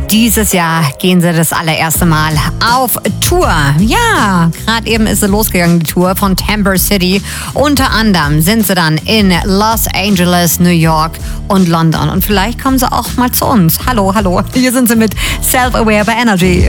Dieses Jahr gehen sie das allererste Mal auf Tour. Ja, gerade eben ist sie losgegangen, die Tour von Tampa City. Unter anderem sind sie dann in Los Angeles, New York und London. Und vielleicht kommen sie auch mal zu uns. Hallo, hier sind sie mit Self-Aware bei Energy.